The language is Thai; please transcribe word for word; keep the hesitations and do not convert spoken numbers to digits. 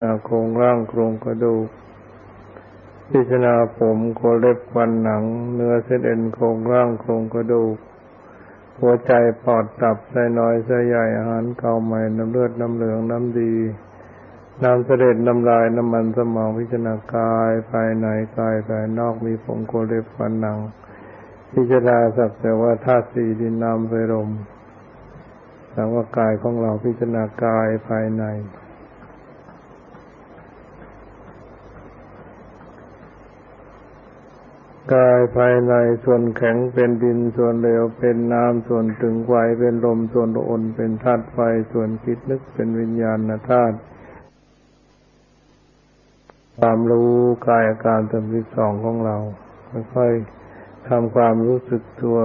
โครงร่างโครงกระดูกพิจารณาผมขนเล็บฟันหนังเนื้อเส้นเอ็นโครงร่างโครงกระดูกหัวใจปอดตับไส้น้อยไส้ใหญ่อาหารเก่าใหม่น้ำเลือดน้ำเหลืองน้ำดีน้ำเสด็จน้ำลายน้ำมันสมองพิจารณากายภายในกายภายนอกมีผมขนเล็บฟันหนังพิจารณาสักแต่ว่าธาตุสี่ดินน้ำไฟลมสังว่ากายของเราพิจารณากายภายในกายภายในส่วนแข็งเป็นดินส่วนเหลวเป็นน้ำส่วนตึงไหวเป็นลมส่วนอ่อนเป็นธาตุไฟส่วนคิดนึกเป็นวิญญาณธาตุความรู้กายอาการสามสิบสองของเราค่อยๆทำความรู้สึกตัว